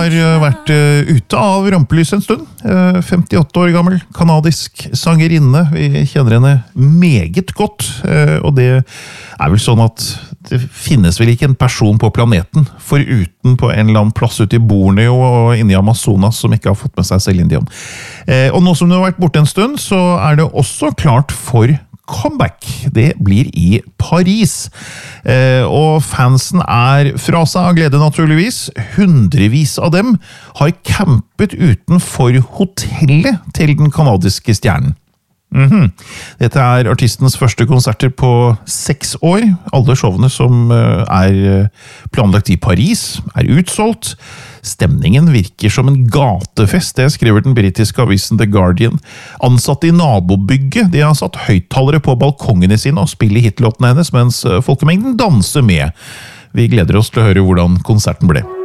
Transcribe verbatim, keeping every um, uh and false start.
har vært ute av rampelyset en stund. femtiåtte år gammel, kanadisk sangerinne. Vi kjenner henne meget godt, og det er vel sånn at det finnes vel ikke en person på planeten, foruten på en eller annen plass ute i Borneo og inne i Amazonas som ikke har fått med seg Céline Dion. Og nå som du har vært borte en stund, så er det også klart for comeback. Det blir i Paris. Eh, og fansen er fra seg av glede naturligvis. Hundrevis av dem har campet utenfor hotellet til den kanadiske stjernen. Mm-hmm. Dette er artistens første konserter på seks år. Alle showene som er planlagt i Paris er utsolgt. Stemningen virker som en gatefest, det skriver den britiske avisen The Guardian. Ansatte i nabobygget, de har satt høyttalere på balkongene sine og spiller hitlåtene hennes, mens folkemengden danser med. Vi gleder oss til å høre hvordan konserten ble.